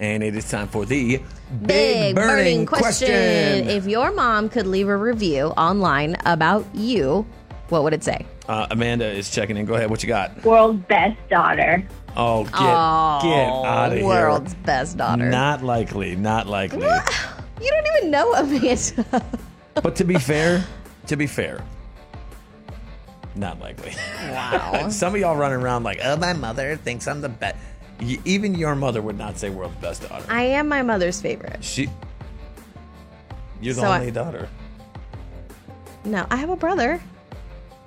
And it is time for the Big burning question. If your mom could leave a review online about you, what would it say? Amanda is checking in. Go ahead. What you got? World's best daughter. Oh, get out of here. World's best daughter. Not likely. Not likely. You don't even know Amanda. But to be fair, not likely. Wow. Some of y'all running around like, oh, my mother thinks I'm the best. Even your mother would not say world's best daughter. I am my mother's favorite. You're the So only daughter. No, I have a brother.